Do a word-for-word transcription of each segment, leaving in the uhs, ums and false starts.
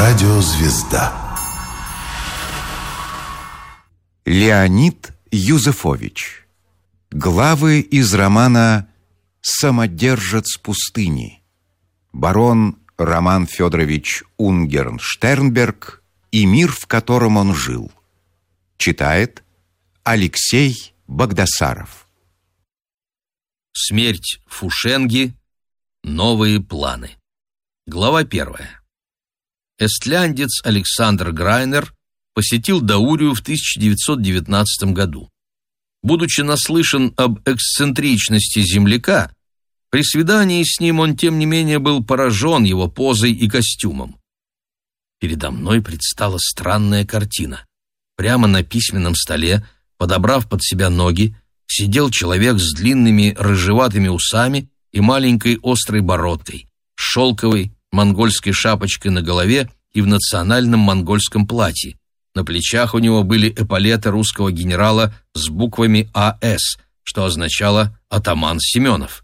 Радиозвезда. Леонид Юзефович. Главы из романа «Самодержец пустыни». Барон Роман Федорович Унгерн-Штернберг и мир, в котором он жил. Читает Алексей Багдасаров. Смерть Фушенги. Новые планы. Глава первая. Эстляндец Александр Грайнер посетил Даурию в тысяча девятьсот девятнадцатом году. Будучи наслышан об эксцентричности земляка, при свидании с ним он, тем не менее, был поражен его позой и костюмом. Передо мной предстала странная картина. Прямо на письменном столе, подобрав под себя ноги, сидел человек с длинными рыжеватыми усами и маленькой острой бородкой, с шелковой монгольской шапочкой на голове и в национальном монгольском платье. На плечах у него были эполеты русского генерала с буквами А С, что означало «атаман Семенов».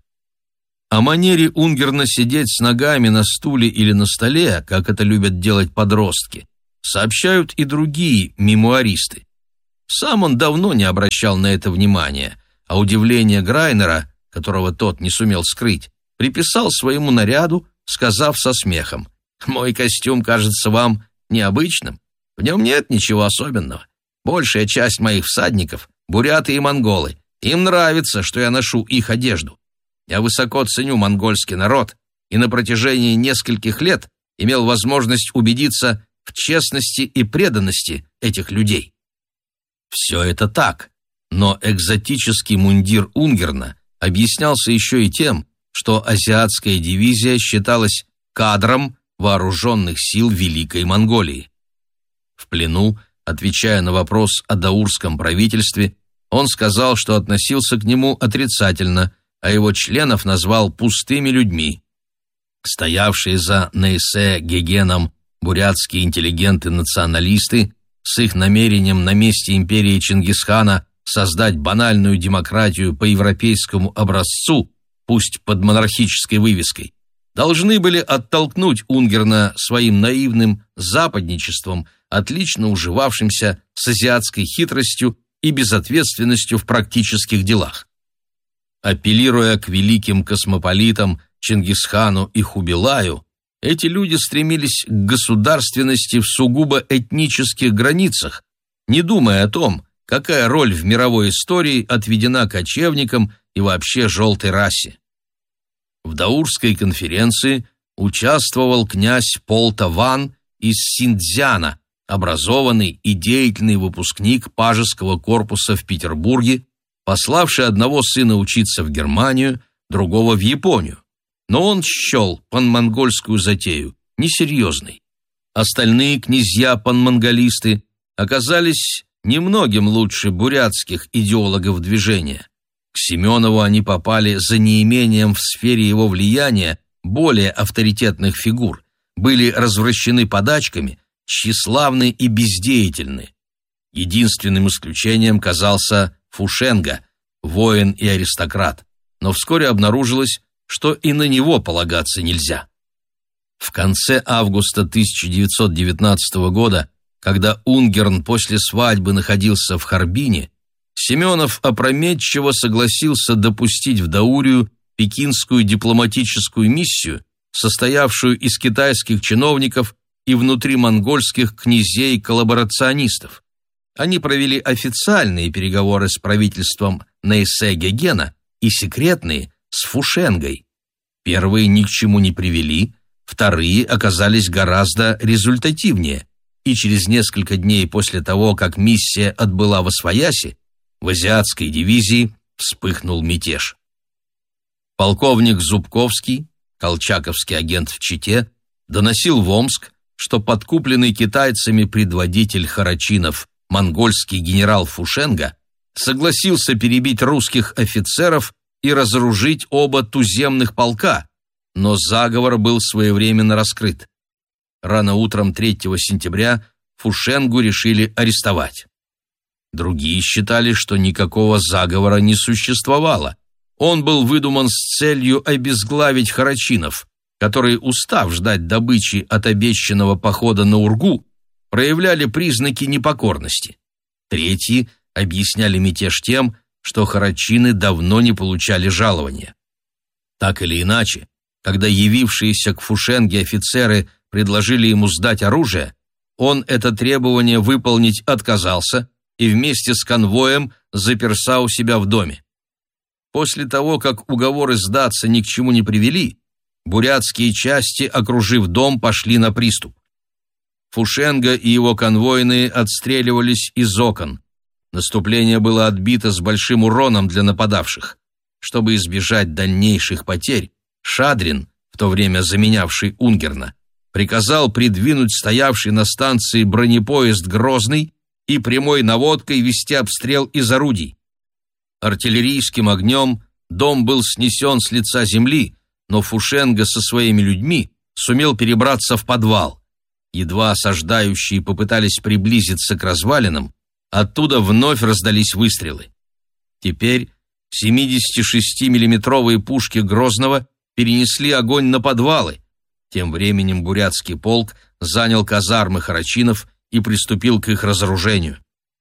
О манере Унгерна сидеть с ногами на стуле или на столе, как это любят делать подростки, сообщают и другие мемуаристы. Сам он давно не обращал на это внимания, а удивление Грайнера, которого тот не сумел скрыть, приписал своему наряду, сказав со смехом: «Мой костюм кажется вам необычным. В нем нет ничего особенного. Большая часть моих всадников — буряты и монголы. Им нравится, что я ношу их одежду. Я высоко ценю монгольский народ и на протяжении нескольких лет имел возможность убедиться в честности и преданности этих людей». Все это так, но экзотический мундир Унгерна объяснялся еще и тем, что азиатская дивизия считалась кадром вооруженных сил Великой Монголии. В плену, отвечая на вопрос о даурском правительстве, он сказал, что относился к нему отрицательно, а его членов назвал пустыми людьми. Стоявшие за Нейсе Гегеном бурятские интеллигенты-националисты с их намерением на месте империи Чингисхана создать банальную демократию по европейскому образцу, пусть под монархической вывеской, должны были оттолкнуть Унгерна своим наивным западничеством, отлично уживавшимся с азиатской хитростью и безответственностью в практических делах. Апеллируя к великим космополитам Чингисхану и Хубилаю, эти люди стремились к государственности в сугубо этнических границах, не думая о том, какая роль в мировой истории отведена кочевникам и вообще желтой расе. В Даурской конференции участвовал князь Полта Ван из Синьцзяна, образованный и деятельный выпускник пажеского корпуса в Петербурге, пославший одного сына учиться в Германию, другого в Японию. Но он счел панмонгольскую затею несерьезной. Остальные князья-панмонголисты оказались немногим лучше бурятских идеологов движения. К Семенову они попали за неимением в сфере его влияния более авторитетных фигур, были развращены подачками, тщеславны и бездеятельны. Единственным исключением казался Фушенга, воин и аристократ, но вскоре обнаружилось, что и на него полагаться нельзя. В конце августа тысяча девятьсот девятнадцатого года, когда Унгерн после свадьбы находился в Харбине, Семенов опрометчиво согласился допустить в Даурию пекинскую дипломатическую миссию, состоявшую из китайских чиновников и внутримонгольских князей-коллаборационистов. Они провели официальные переговоры с правительством Нейсе Гегена и секретные с Фушенгой. Первые ни к чему не привели, вторые оказались гораздо результативнее, и через несколько дней после того, как миссия отбыла восвояси, в азиатской дивизии вспыхнул мятеж. Полковник Зубковский, колчаковский агент в Чите, доносил в Омск, что подкупленный китайцами предводитель харачинов, монгольский генерал Фушенга, согласился перебить русских офицеров и разоружить оба туземных полка, но заговор был своевременно раскрыт. Рано утром третьего сентября Фушенгу решили арестовать. Другие считали, что никакого заговора не существовало. Он был выдуман с целью обезглавить харачинов, которые, устав ждать добычи от обещанного похода на Ургу, проявляли признаки непокорности. Третьи объясняли мятеж тем, что харачины давно не получали жалования. Так или иначе, когда явившиеся к Фушенге офицеры предложили ему сдать оружие, он это требование выполнить отказался и вместе с конвоем заперся у себя в доме. После того, как уговоры сдаться ни к чему не привели, бурятские части, окружив дом, пошли на приступ. Фушенга и его конвойные отстреливались из окон. Наступление было отбито с большим уроном для нападавших. Чтобы избежать дальнейших потерь, Шадрин, в то время заменявший Унгерна, приказал придвинуть стоявший на станции бронепоезд «Грозный» и прямой наводкой вести обстрел из орудий. Артиллерийским огнем дом был снесен с лица земли, но Фушенга со своими людьми сумел перебраться в подвал. Едва осаждающие попытались приблизиться к развалинам, оттуда вновь раздались выстрелы. Теперь семидесятишестимиллиметровые пушки Грозного перенесли огонь на подвалы. Тем временем бурятский полк занял казармы харачинов и приступил к их разоружению.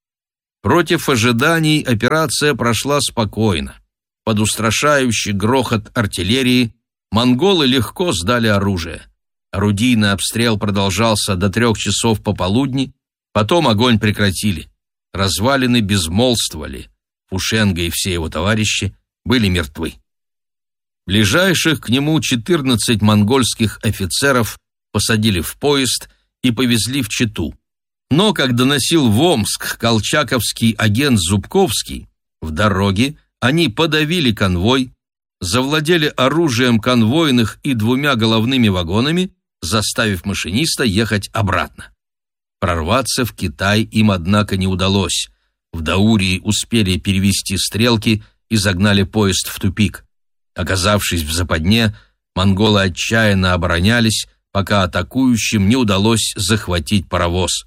Против ожиданий операция прошла спокойно. Под устрашающий грохот артиллерии монголы легко сдали оружие. Орудийный обстрел продолжался до трех часов пополудни, потом огонь прекратили. Развалины безмолвствовали. Фушенга и все его товарищи были мертвы. Ближайших к нему четырнадцать монгольских офицеров посадили в поезд и повезли в Читу. Но, как доносил в Омск колчаковский агент Зубковский, в дороге они подавили конвой, завладели оружием конвойных и двумя головными вагонами, заставив машиниста ехать обратно. Прорваться в Китай им, однако, не удалось. В Даурии успели перевести стрелки и загнали поезд в тупик. Оказавшись в западне, монголы отчаянно оборонялись, пока атакующим не удалось захватить паровоз.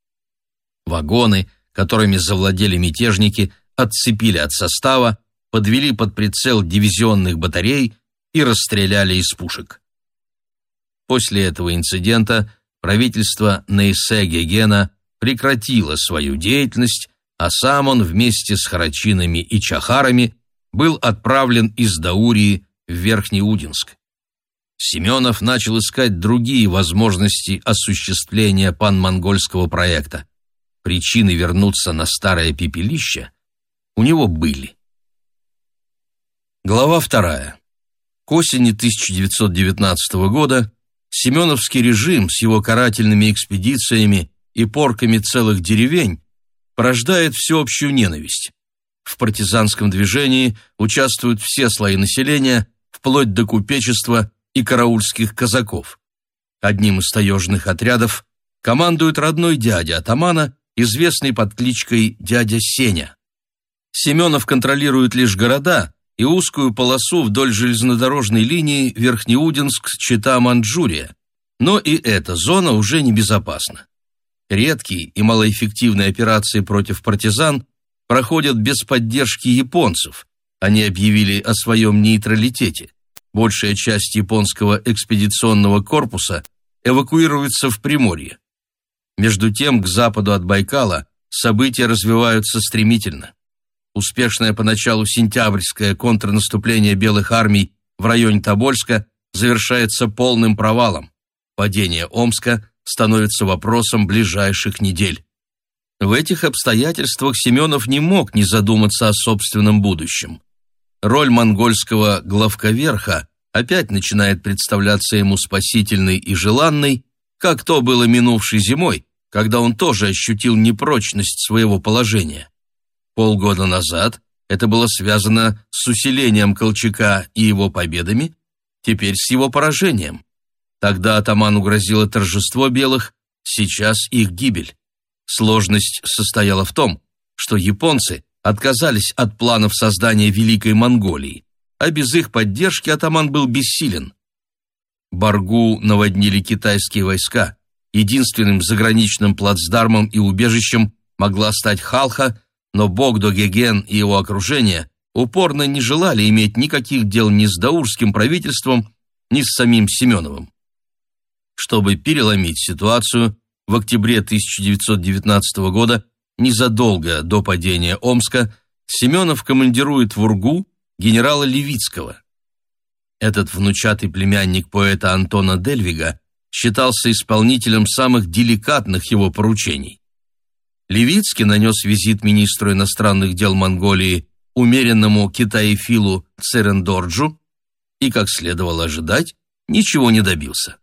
Вагоны, которыми завладели мятежники, отцепили от состава, подвели под прицел дивизионных батарей и расстреляли из пушек. После этого инцидента правительство Нейсе Гегена прекратило свою деятельность, а сам он вместе с харачинами и чахарами был отправлен из Даурии в Верхнеудинск. Семенов начал искать другие возможности осуществления панмонгольского проекта. Причины вернуться на старое пепелище у него были. Глава вторая. К осени тысяча девятьсот девятнадцатого года Семеновский режим с его карательными экспедициями и порками целых деревень порождает всеобщую ненависть. В партизанском движении участвуют все слои населения, вплоть до купечества и караульских казаков. Одним из таежных отрядов командует родной дядя атамана, известный под кличкой дядя Сеня. Семенов контролирует лишь города и узкую полосу вдоль железнодорожной линии Верхнеудинск-Чита-Манчжурия, но и эта зона уже небезопасна. Редкие и малоэффективные операции против партизан проходят без поддержки японцев. Они объявили о своем нейтралитете. Большая часть японского экспедиционного корпуса эвакуируется в Приморье. Между тем, к западу от Байкала события развиваются стремительно. Успешное поначалу сентябрьское контрнаступление белых армий в районе Тобольска завершается полным провалом. Падение Омска становится вопросом ближайших недель. В этих обстоятельствах Семенов не мог не задуматься о собственном будущем. Роль монгольского главковерха опять начинает представляться ему спасительной и желанной, как то было минувшей зимой, когда он тоже ощутил непрочность своего положения. Полгода назад это было связано с усилением Колчака и его победами, теперь с его поражением. Тогда атаману грозило торжество белых, сейчас их гибель. Сложность состояла в том, что японцы отказались от планов создания Великой Монголии, а без их поддержки атаман был бессилен. Баргу наводнили китайские войска. Единственным заграничным плацдармом и убежищем могла стать Халха, но Богдо-Геген и его окружение упорно не желали иметь никаких дел ни с даурским правительством, ни с самим Семеновым. Чтобы переломить ситуацию, в октябре тысяча девятьсот девятнадцатого года, незадолго до падения Омска, Семенов командирует в Ургу генерала Левицкого. Этот внучатый племянник поэта Антона Дельвига считался исполнителем самых деликатных его поручений. Левицкий нанес визит министру иностранных дел Монголии, умеренному китаефилу Церендорджу, и, как следовало ожидать, ничего не добился.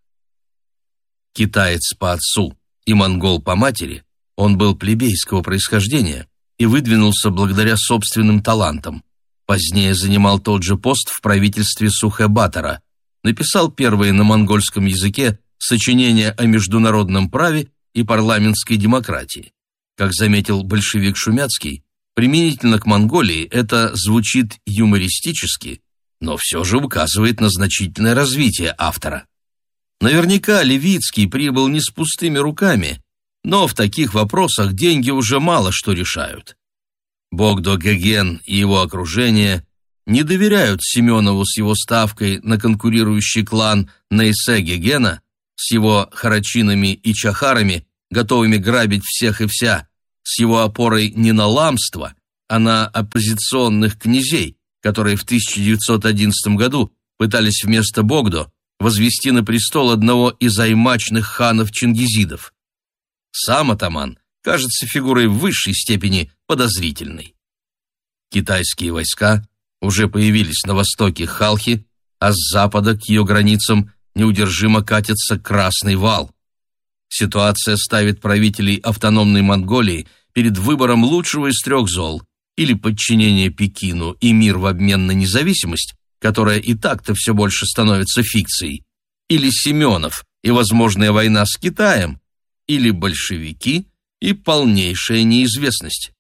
Китаец по отцу и монгол по матери, он был плебейского происхождения и выдвинулся благодаря собственным талантам. Позднее занимал тот же пост в правительстве Сухэ-Батора, написал первые на монгольском языке сочинения о международном праве и парламентской демократии. Как заметил большевик Шумяцкий, применительно к Монголии это звучит юмористически, но все же указывает на значительное развитие автора. Наверняка Левицкий прибыл не с пустыми руками, но в таких вопросах деньги уже мало что решают. Богдо-Геген и его окружение не доверяют Семенову с его ставкой на конкурирующий клан Нейсе-Гегена, с его харачинами и чахарами, готовыми грабить всех и вся, с его опорой не на ламство, а на оппозиционных князей, которые в тысяча девятьсот одиннадцатом году пытались вместо Богдо возвести на престол одного из аймачных ханов-чингизидов. Сам атаман кажется фигурой в высшей степени подозрительной. Китайские войска уже появились на востоке Халхи, а с запада к ее границам неудержимо катится Красный вал. Ситуация ставит правителей автономной Монголии перед выбором лучшего из трех зол: или подчинение Пекину и мир в обмен на независимость, которая и так-то все больше становится фикцией, или Семенов и возможная война с Китаем, или большевики и полнейшая неизвестность.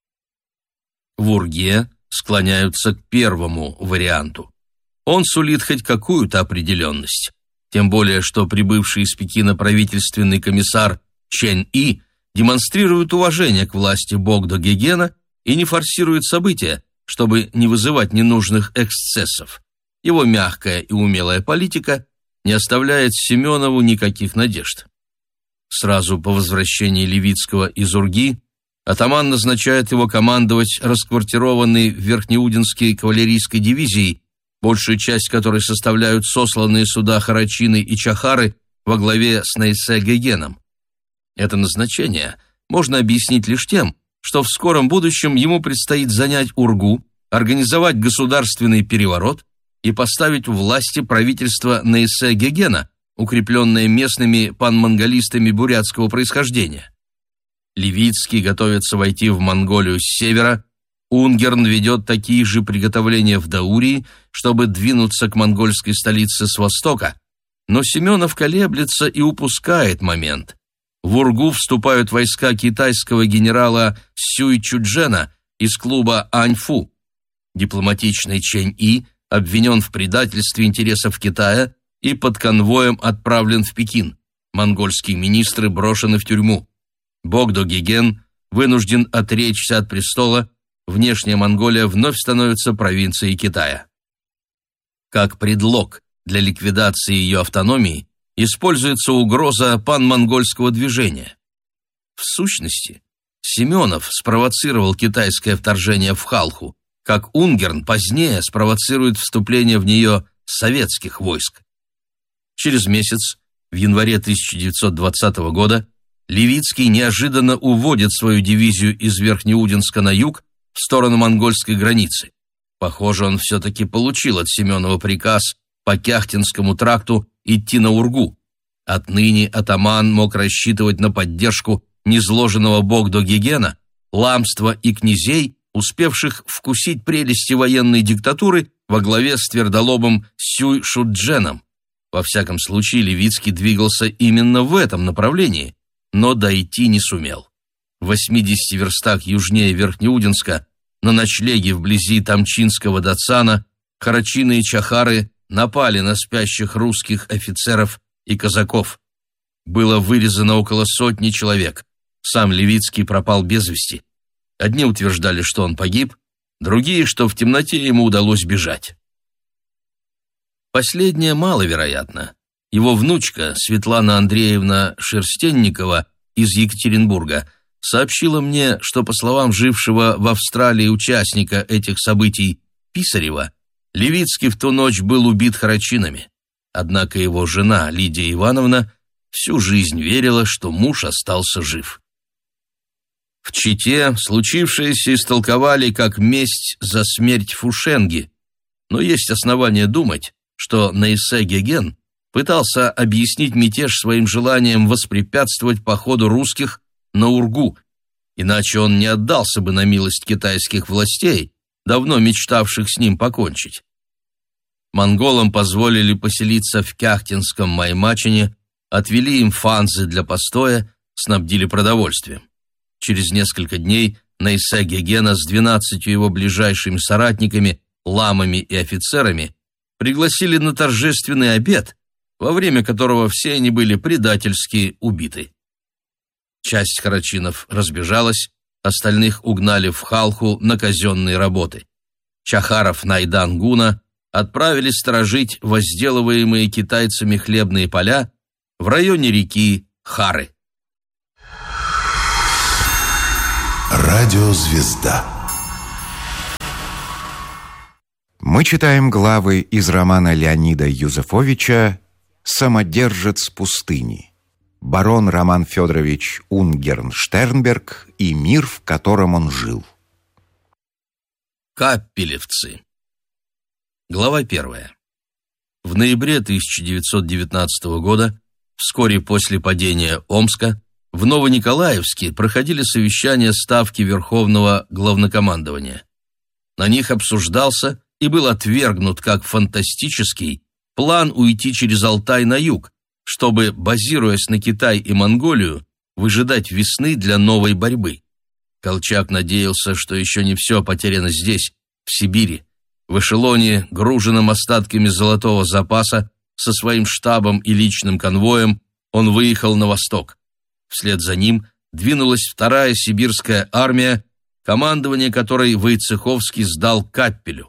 В Урге склоняются к первому варианту. Он сулит хоть какую-то определенность, тем более что прибывший из Пекина правительственный комиссар Чен И демонстрирует уважение к власти Богдо-Гегена и не форсирует события, чтобы не вызывать ненужных эксцессов. Его мягкая и умелая политика не оставляет Семенову никаких надежд. Сразу по возвращении Левицкого из Урги атаман назначает его командовать расквартированной в Верхнеудинской кавалерийской дивизией, большую часть которой составляют сосланные сюда харачины и чахары во главе с Нейсе-Гегеном. Это назначение можно объяснить лишь тем, что в скором будущем ему предстоит занять Ургу, организовать государственный переворот и поставить у власти правительство Нейсе-Гегена, укрепленное местными панмонголистами бурятского происхождения. Левицкий готовится войти в Монголию с севера, Унгерн ведет такие же приготовления в Даурии, чтобы двинуться к монгольской столице с востока, но Семенов колеблется и упускает момент. В Ургу вступают войска китайского генерала Сюй Чуджена из клуба Аньфу. Дипломатичный Чэнь И обвинен в предательстве интересов Китая и под конвоем отправлен в Пекин. Монгольские министры брошены в тюрьму. Богдо-Геген вынужден отречься от престола, внешняя Монголия вновь становится провинцией Китая. Как предлог для ликвидации ее автономии используется угроза панмонгольского движения. В сущности, Семенов спровоцировал китайское вторжение в Халху, как Унгерн позднее спровоцирует вступление в нее советских войск. Через месяц, в январе тысяча девятьсот двадцатого года, Левицкий неожиданно уводит свою дивизию из Верхнеудинска на юг в сторону монгольской границы. Похоже, он все-таки получил от Семенова приказ по Кяхтинскому тракту идти на Ургу. Отныне атаман мог рассчитывать на поддержку низложенного Богдо-Гегена, ламства и князей, успевших вкусить прелести военной диктатуры во главе с твердолобым Сюй Шудженом. Во всяком случае, Левицкий двигался именно в этом направлении, но дойти не сумел. В восьмидесяти верстах южнее Верхнеудинска, на ночлеге вблизи Тамчинского Дацана, харачины и чахары напали на спящих русских офицеров и казаков. Было вырезано около сотни человек. Сам Левицкий пропал без вести. Одни утверждали, что он погиб, другие, что в темноте ему удалось бежать. Последнее маловероятно. Его внучка Светлана Андреевна Шерстенникова из Екатеринбурга сообщила мне, что, по словам жившего в Австралии участника этих событий Писарева, Левицкий в ту ночь был убит харачинами. Однако его жена Лидия Ивановна всю жизнь верила, что муж остался жив. В Чите случившееся истолковали как месть за смерть Фушенги, но есть основания думать, что Нейсе Геген пытался объяснить мятеж своим желанием воспрепятствовать походу русских на Ургу, иначе он не отдался бы на милость китайских властей, давно мечтавших с ним покончить. Монголам позволили поселиться в Кяхтинском Маймачине, отвели им фанзы для постоя, снабдили продовольствием. Через несколько дней Нейсе Гегена с двенадцатью его ближайшими соратниками, ламами и офицерами пригласили на торжественный обед, во время которого все они были предательски убиты. Часть харачинов разбежалась, остальных угнали в Халху на казенные работы. Чахаров Найдан Гуна отправили сторожить возделываемые китайцами хлебные поля в районе реки Хары. Радиозвезда. Мы читаем главы из романа Леонида Юзефовича «Самодержец пустыни», барон Роман Федорович Унгерн-Штернберг и мир, в котором он жил. Каппелевцы. Глава первая. В ноябре тысяча девятьсот девятнадцатого года, вскоре после падения Омска, в Новониколаевске проходили совещания Ставки Верховного Главнокомандования. На них обсуждался и был отвергнут как фантастический план уйти через Алтай на юг, чтобы, базируясь на Китай и Монголию, выжидать весны для новой борьбы. Колчак надеялся, что еще не все потеряно здесь, в Сибири. В эшелоне, груженном остатками золотого запаса, со своим штабом и личным конвоем, он выехал на восток. Вслед за ним двинулась вторая сибирская армия, командование которой Войцеховский сдал Каппелю.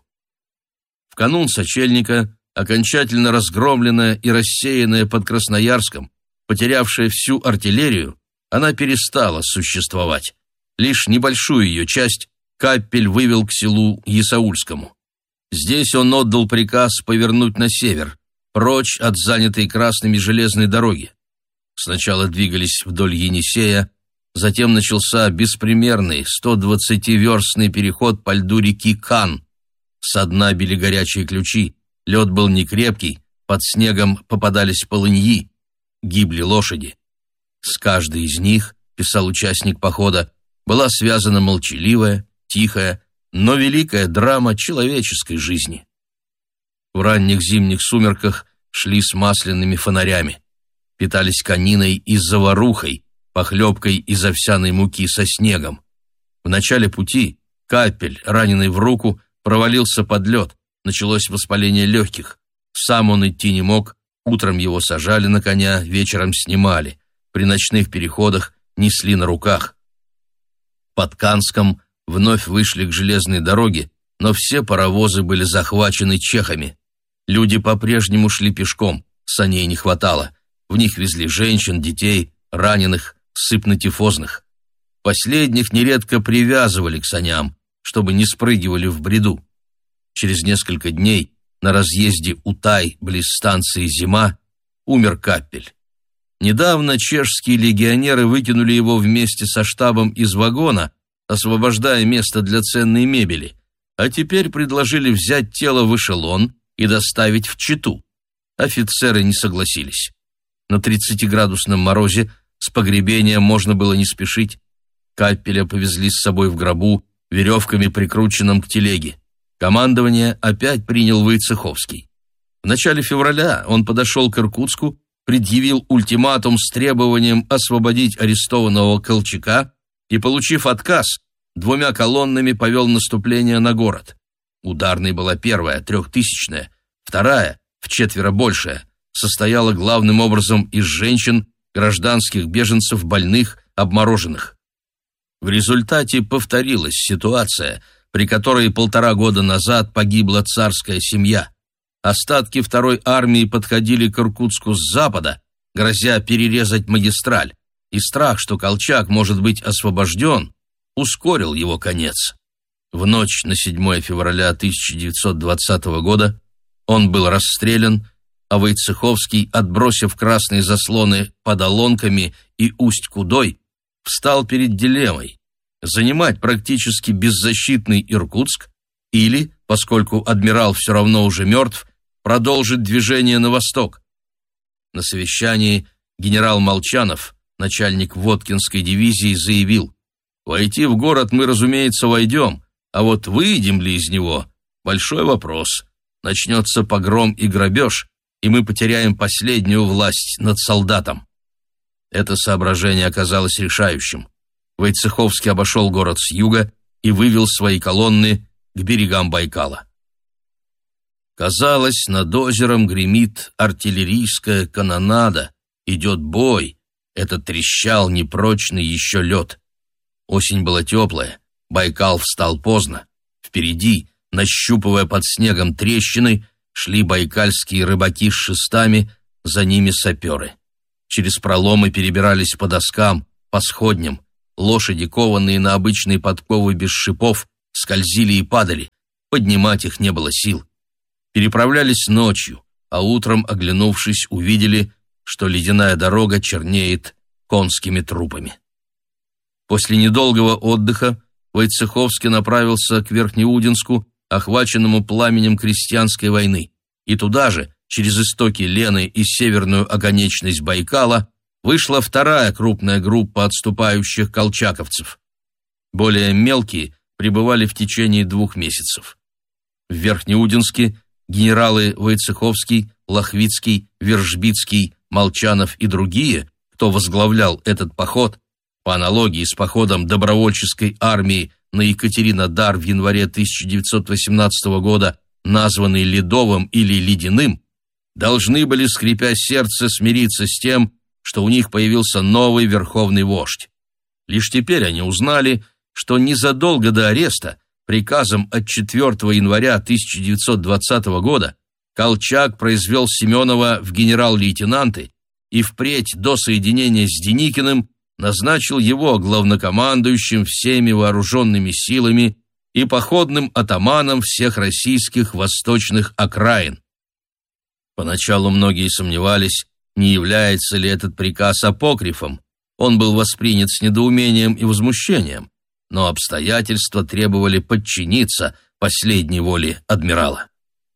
В канун сочельника, окончательно разгромленная и рассеянная под Красноярском, потерявшая всю артиллерию, она перестала существовать. Лишь небольшую ее часть Каппель вывел к селу Ясаульскому. Здесь он отдал приказ повернуть на север, прочь от занятой красными железной дороги. Сначала двигались вдоль Енисея, затем начался беспримерный сто двадцативерстный переход по льду реки Кан. Со дна били горячие ключи, лед был некрепкий, под снегом попадались полыньи, гибли лошади. С каждой из них, писал участник похода, была связана молчаливая, тихая, но великая драма человеческой жизни. В ранних зимних сумерках шли с масляными фонарями, питались кониной и заварухой, похлебкой из овсяной муки со снегом. В начале пути Каппель, раненый в руку, провалился под лед, началось воспаление легких. Сам он идти не мог, утром его сажали на коня, вечером снимали. При ночных переходах несли на руках. Под Канском вновь вышли к железной дороге, но все паровозы были захвачены чехами. Люди по-прежнему шли пешком, саней не хватало. В них везли женщин, детей, раненых, сыпно-тифозных. Последних нередко привязывали к саням, чтобы не спрыгивали в бреду. Через несколько дней на разъезде Утай, близ станции Зима, умер Каппель. Недавно чешские легионеры выкинули его вместе со штабом из вагона, освобождая место для ценной мебели, а теперь предложили взять тело в эшелон и доставить в Читу. Офицеры не согласились. На тридцатиградусном морозе с погребением можно было не спешить. Каппеля повезли с собой в гробу, веревками прикрученным к телеге. Командование опять принял Войцеховский. В начале февраля он подошел к Иркутску, предъявил ультиматум с требованием освободить арестованного Колчака и, получив отказ, двумя колоннами повел наступление на город. Ударной была первая, трехтысячная, вторая, вчетверо большая, состояла главным образом из женщин, гражданских беженцев, больных, обмороженных. В результате повторилась ситуация, при которой полтора года назад погибла царская семья. остатки второй армии подходили к Иркутску с запада, грозя перерезать магистраль, и страх, что Колчак может быть освобожден, ускорил его конец. В ночь на седьмое февраля тысяча девятьсот двадцатого года он был расстрелян, а Войцеховский, отбросив красные заслоны под Олонками и Усть-Кудой, встал перед дилеммой: занимать практически беззащитный Иркутск или, поскольку адмирал все равно уже мертв, продолжить движение на восток. На совещании генерал Молчанов, начальник Воткинской дивизии, заявил: «Войти в город мы, разумеется, войдем, а вот выйдем ли из него – большой вопрос. Начнется погром и грабеж, и мы потеряем последнюю власть над солдатом». Это соображение оказалось решающим. Войцеховский обошел город с юга и вывел свои колонны к берегам Байкала. Казалось, над озером гремит артиллерийская канонада, идет бой, это трещал непрочный еще лед. Осень была теплая, Байкал встал поздно. Впереди, нащупывая под снегом трещины, шли байкальские рыбаки с шестами, за ними саперы. Через проломы перебирались по доскам, по сходням. Лошади, кованные на обычные подковы без шипов, скользили и падали. Поднимать их не было сил. Переправлялись ночью, а утром, оглянувшись, увидели, что ледяная дорога чернеет конскими трупами. После недолгого отдыха Войцеховский направился к Верхнеудинску, охваченному пламенем крестьянской войны, и туда же, через истоки Лены и северную оконечность Байкала, вышла вторая крупная группа отступающих колчаковцев. Более мелкие пребывали в течение двух месяцев. В Верхнеудинске генералы Войцеховский, Лохвицкий, Вержбицкий, Молчанов и другие, кто возглавлял этот поход, по аналогии с походом добровольческой армии на Екатеринодар в январе тысяча девятьсот восемнадцатого года, названный Ледовым или Ледяным, должны были, скрипя сердце, смириться с тем, что у них появился новый верховный вождь. Лишь теперь они узнали, что незадолго до ареста, приказом от четвёртого января тысяча девятьсот двадцатого года, Колчак произвел Семенова в генерал-лейтенанты и впредь до соединения с Деникиным назначил его главнокомандующим всеми вооруженными силами и походным атаманом всех российских восточных окраин. Поначалу многие сомневались, не является ли этот приказ апокрифом. Он был воспринят с недоумением и возмущением, но обстоятельства требовали подчиниться последней воле адмирала.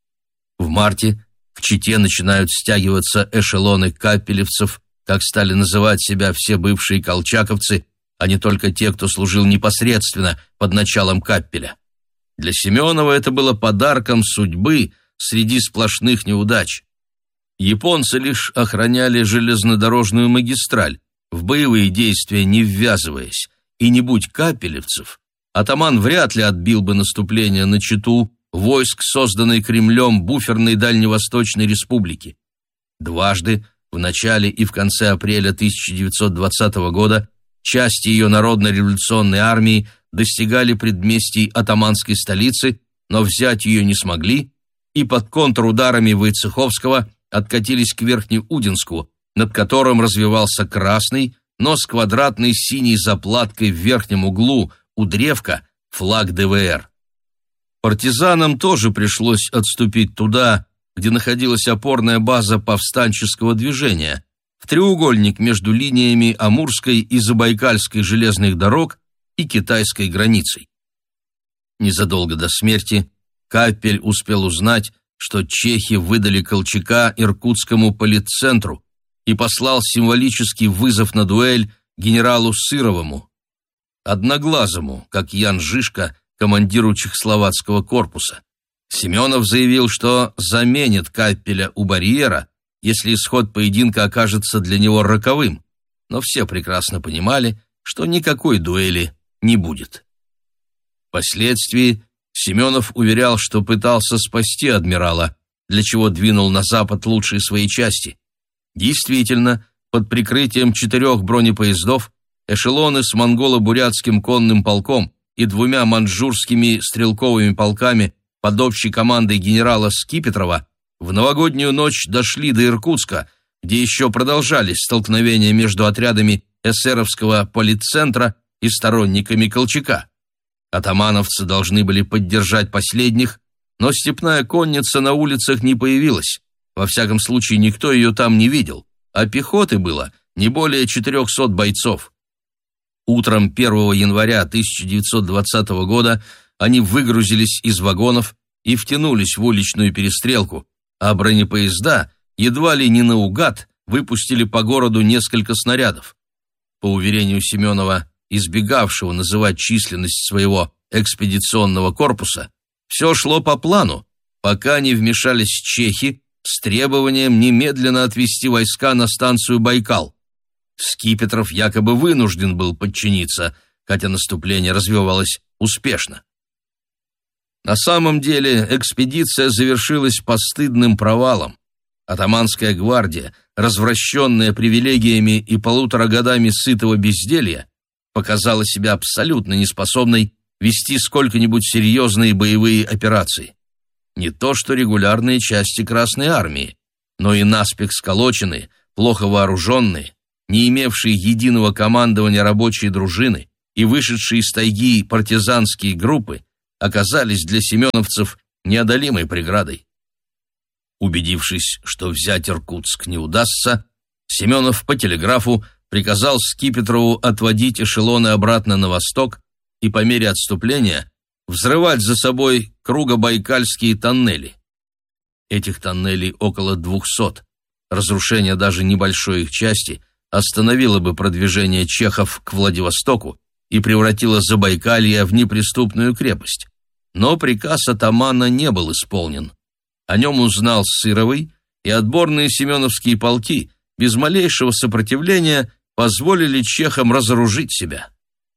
В марте к Чите начинают стягиваться эшелоны капелевцев, как стали называть себя все бывшие колчаковцы, а не только те, кто служил непосредственно под началом Каппеля. Для Семенова это было подарком судьбы среди сплошных неудач. Японцы лишь охраняли железнодорожную магистраль, в боевые действия не ввязываясь, и не будь капелевцев, атаман вряд ли отбил бы наступление на Читу войск, созданной Кремлем буферной Дальневосточной республики. Дважды, в начале и в конце апреля тысяча девятьсот двадцатого года, части ее народно-революционной армии достигали предместий атаманской столицы, но взять ее не смогли, и под контрударами Войцеховского откатились к Верхнеудинску, над которым развивался красный, но с квадратной синей заплаткой в верхнем углу у древка флаг дэ вэ эр. Партизанам тоже пришлось отступить туда, где находилась опорная база повстанческого движения, в треугольник между линиями Амурской и Забайкальской железных дорог и китайской границей. Незадолго до смерти Каппель успел узнать, что чехи выдали Колчака Иркутскому политцентру и послал символический вызов на дуэль генералу Сыровому, одноглазому, как Ян Жишка, командиру чехословацкого корпуса. Семенов заявил, что заменит Каппеля у барьера, если исход поединка окажется для него роковым, но все прекрасно понимали, что никакой дуэли не будет. Впоследствии Семенов уверял, что пытался спасти адмирала, для чего двинул на запад лучшие свои части. Действительно, под прикрытием четырех бронепоездов эшелоны с монголо-бурятским конным полком и двумя маньчжурскими стрелковыми полками под общей командой генерала Скипетрова в новогоднюю ночь дошли до Иркутска, где еще продолжались столкновения между отрядами эсеровского политцентра и сторонниками Колчака. Атамановцы должны были поддержать последних, но степная конница на улицах не появилась. Во всяком случае, никто ее там не видел, а пехоты было не более четырехсот бойцов. Утром первого января тысяча девятьсот двадцатого года они выгрузились из вагонов и втянулись в уличную перестрелку, а бронепоезда едва ли не наугад выпустили по городу несколько снарядов. По уверению Семенова, избегавшего называть численность своего экспедиционного корпуса, все шло по плану, пока не вмешались чехи с требованием немедленно отвести войска на станцию Байкал. Скипетров якобы вынужден был подчиниться, хотя наступление развивалось успешно. На самом деле экспедиция завершилась постыдным провалом. Атаманская гвардия, развращенная привилегиями и полутора годами сытого безделья, показала себя абсолютно неспособной вести сколько-нибудь серьезные боевые операции. Не то что регулярные части Красной армии, но и наспех сколоченные, плохо вооруженные, не имевшие единого командования рабочие дружины и вышедшие из тайги партизанские группы оказались для семеновцев неодолимой преградой. Убедившись, что взять Иркутск не удастся, Семенов по телеграфу приказал Скипетрову отводить эшелоны обратно на восток и по мере отступления взрывать за собой кругобайкальские тоннели. Этих тоннелей около двухсот. Разрушение даже небольшой их части остановило бы продвижение чехов к Владивостоку и превратило Забайкалье в неприступную крепость. Но приказ атамана не был исполнен. О нем узнал Сыровый, и отборные семеновские полки без малейшего сопротивления позволили чехам разоружить себя.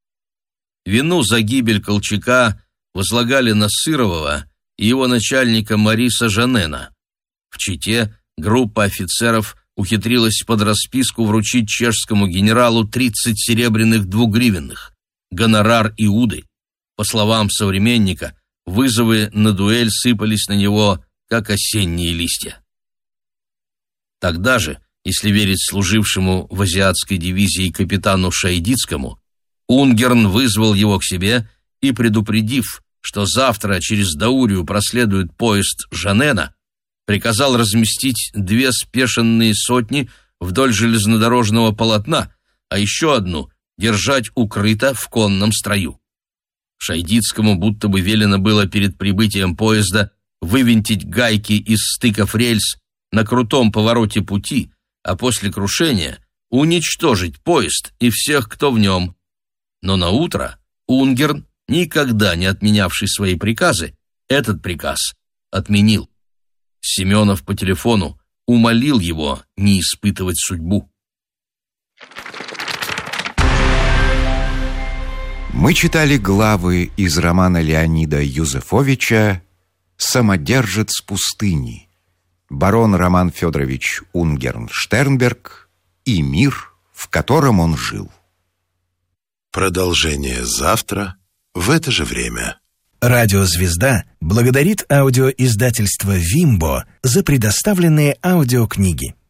Вину за гибель Колчака возлагали на Сырового и его начальника Мариса Жанена. В Чите группа офицеров ухитрилась под расписку вручить чешскому генералу тридцать серебряных двугривенных, гонорар Иуды. По словам современника, вызовы на дуэль сыпались на него, как осенние листья. Тогда же, если верить служившему в азиатской дивизии капитану Шайдицкому, Унгерн вызвал его к себе и, предупредив, что завтра через Даурию проследует поезд Жанена, приказал разместить две спешенные сотни вдоль железнодорожного полотна, а еще одну держать укрыто в конном строю. Шайдицкому будто бы велено было перед прибытием поезда вывинтить гайки из стыков рельс на крутом повороте пути, а после крушения уничтожить поезд и всех, кто в нем. Но наутро Унгерн, никогда не отменявший свои приказы, этот приказ отменил. Семенов по телефону умолил его не испытывать судьбу. Мы читали главы из романа Леонида Юзефовича «Самодержец пустыни», барон Роман Федорович Унгерн-Штернберг и мир, в котором он жил. Продолжение завтра в это же время. Радио «Звезда» благодарит аудиоиздательство «Вимбо» за предоставленные аудиокниги.